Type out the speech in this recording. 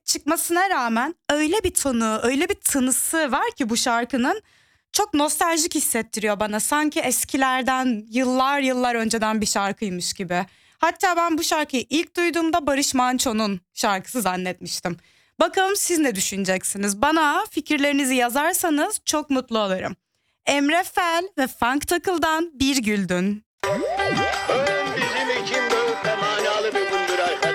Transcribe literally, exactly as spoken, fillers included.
çıkmasına rağmen öyle bir tonu, öyle bir tınısı var ki bu şarkının çok nostaljik hissettiriyor bana. Sanki eskilerden, yıllar yıllar önceden bir şarkıymış gibi. Hatta ben bu şarkıyı ilk duyduğumda Barış Manço'nun şarkısı zannetmiştim. Bakalım siz ne düşüneceksiniz? Bana fikirlerinizi yazarsanız çok mutlu olurum. Emre Fel ve Funk Takıl'dan Bir Güldün. Bizim için böyle manalı bir gündür arkadaşlar.